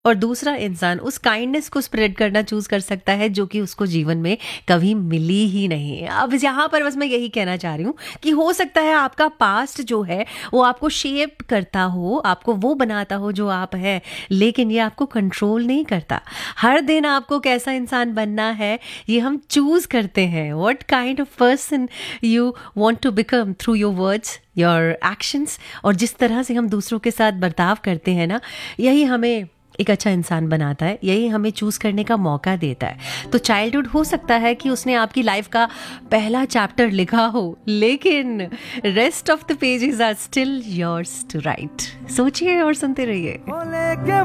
और दूसरा इंसान उस काइंडनेस को स्प्रेड करना चूज कर सकता है जो कि उसको जीवन में कभी मिली ही नहीं। अब यहाँ पर बस मैं यही कहना चाह रही हूँ कि हो सकता है आपका पास्ट जो है वो आपको शेप करता हो, आपको वो बनाता हो जो आप हैं, लेकिन ये आपको कंट्रोल नहीं करता। हर दिन आपको कैसा इंसान बनना है ये हम चूज करते हैं। What kind of person you want to become through your words, your actions, और जिस तरह से हम दूसरों के साथ बर्ताव करते हैं ना, यही हमें एक अच्छा इंसान बनाता है, यही हमें चूज करने का मौका देता है। तो चाइल्डहुड हो सकता है कि उसने आपकी लाइफ का पहला चैप्टर लिखा हो, लेकिन rest of the pages are still yours to right. सोचिए और सुनते रहिए।